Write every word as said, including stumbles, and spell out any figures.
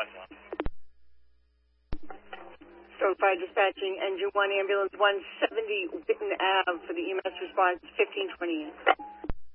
one. Stroke Fire Dispatching, Engine one, Ambulance one seventy Witten Avenue for the E M S response, fifteen twenty-eight.